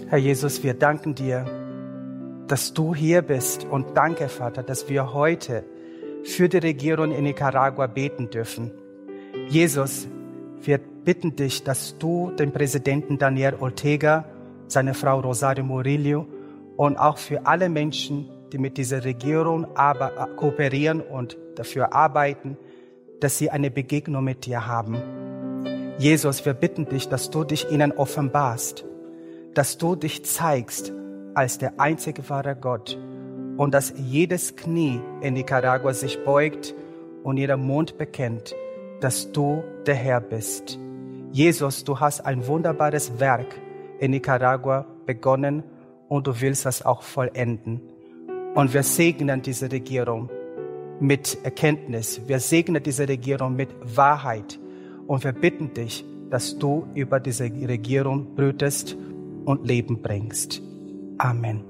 Herr Jesus, wir danken dir, dass du hier bist und danke, Vater, dass wir heute für die Regierung in Nicaragua beten dürfen. Jesus, wir bitten dich, dass du den Präsidenten Daniel Ortega, seine Frau Rosario Murillo und auch für alle Menschen, die mit dieser Regierung kooperieren und dafür arbeiten, dass sie eine Begegnung mit dir haben. Jesus, wir bitten dich, dass du dich ihnen offenbarst, dass du dich zeigst als der einzige wahre Gott und dass jedes Knie in Nicaragua sich beugt und jeder Mund bekennt, dass du der Herr bist. Jesus, du hast ein wunderbares Werk in Nicaragua begonnen und du willst das auch vollenden. Und wir segnen diese Regierung mit Erkenntnis. Wir segnen diese Regierung mit Wahrheit. Und wir bitten dich, dass du über diese Regierung brütest und Leben bringst. Amen.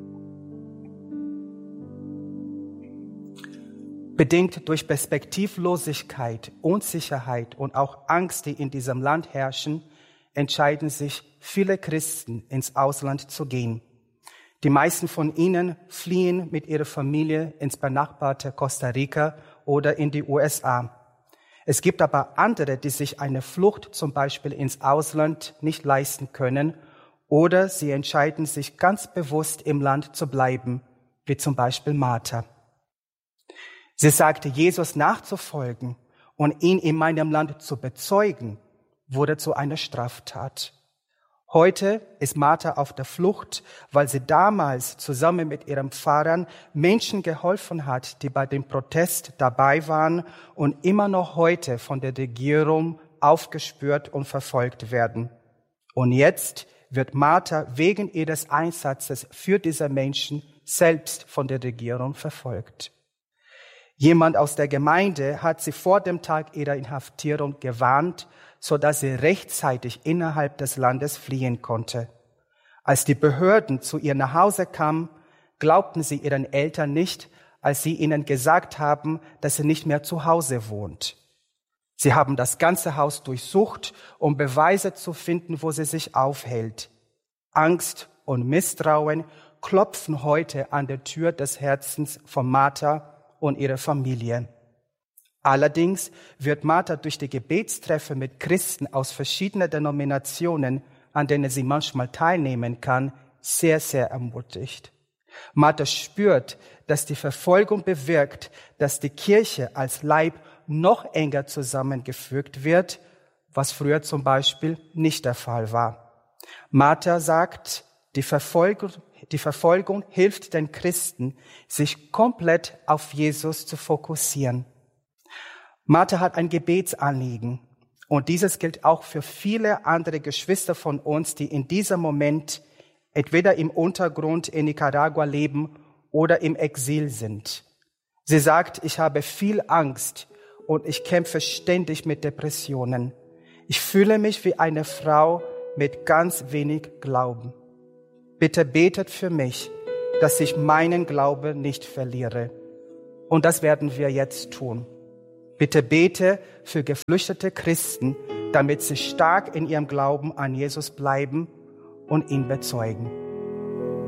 Bedingt durch Perspektivlosigkeit, Unsicherheit und auch Angst, die in diesem Land herrschen, entscheiden sich viele Christen, ins Ausland zu gehen. Die meisten von ihnen fliehen mit ihrer Familie ins benachbarte Costa Rica oder in die USA. Es gibt aber andere, die sich eine Flucht zum Beispiel ins Ausland nicht leisten können oder sie entscheiden sich ganz bewusst im Land zu bleiben, wie zum Beispiel Martha. Sie sagte, Jesus nachzufolgen und ihn in meinem Land zu bezeugen, wurde zu einer Straftat. Heute ist Martha auf der Flucht, weil sie damals zusammen mit ihren Pfarrern Menschen geholfen hat, die bei dem Protest dabei waren und immer noch heute von der Regierung aufgespürt und verfolgt werden. Und jetzt wird Martha wegen ihres Einsatzes für diese Menschen selbst von der Regierung verfolgt. Jemand aus der Gemeinde hat sie vor dem Tag ihrer Inhaftierung gewarnt, sodass sie rechtzeitig innerhalb des Landes fliehen konnte. Als die Behörden zu ihr nach Hause kamen, glaubten sie ihren Eltern nicht, als sie ihnen gesagt haben, dass sie nicht mehr zu Hause wohnt. Sie haben das ganze Haus durchsucht, um Beweise zu finden, wo sie sich aufhält. Angst und Misstrauen klopfen heute an der Tür des Herzens von Martha und ihrer Familie. Allerdings wird Martha durch die Gebetstreffer mit Christen aus verschiedenen Denominationen, an denen sie manchmal teilnehmen kann, sehr, sehr ermutigt. Martha spürt, dass die Verfolgung bewirkt, dass die Kirche als Leib noch enger zusammengefügt wird, was früher zum Beispiel nicht der Fall war. Martha sagt, die Verfolgung hilft den Christen, sich komplett auf Jesus zu fokussieren. Martha hat ein Gebetsanliegen und dieses gilt auch für viele andere Geschwister von uns, die in diesem Moment entweder im Untergrund in Nicaragua leben oder im Exil sind. Sie sagt, ich habe viel Angst und ich kämpfe ständig mit Depressionen. Ich fühle mich wie eine Frau mit ganz wenig Glauben. Bitte betet für mich, dass ich meinen Glauben nicht verliere. Und das werden wir jetzt tun. Bitte bete für geflüchtete Christen, damit sie stark in ihrem Glauben an Jesus bleiben und ihn bezeugen.